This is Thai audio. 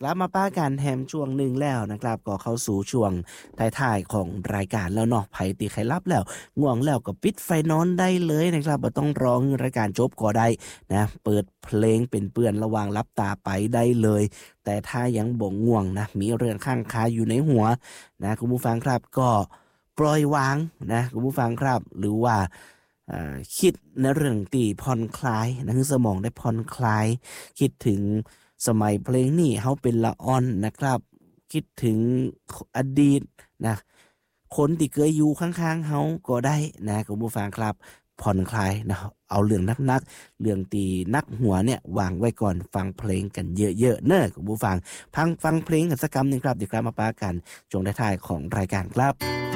ลับมาป้ากันแฮมช่วงหนึ่งแล้วนะครับก็เข้าสู่ช่วงท้ายๆของรายการแล้วเนาะไผติใครรับแล้วง่วงแล้วก็ปิดไฟนอนได้เลยนะครับบ่ต้องรอให้รายการจบก็ได้นะเปิดเพลงเป็นเปื้อนระหว่างรับตาไปได้เลยแต่ถ้ายังบ่ง่วงนะมีเรื่องข้างคาอยู่ในหัวนะคุณผู้ฟังครับก็ปล่อยวางนะคุณผู้ฟังครับหรือว่าคิดในเรื่องที่ผ่อนคลายนะให้สมองได้ผ่อนคลายคิดถึงสมัยเพลงนี้เฮาเป็นละอ่อนนะครับคิดถึงอดีตนะคนที่เคยอยู่ข้างๆเฮาก็ได้นะคุณผู้ฟังครับผ่อนคลายนะเอาเรื่องนักๆเรื่องตีนักหัวเนี่ยวางไว้ก่อนฟังเพลงกันเยอะๆเนอะคุณผู้ฟังฟังเพลงกันสักคำหนึ่งครับเดี๋ยวกลับมาปากันช่วงท้ายๆของรายการครับ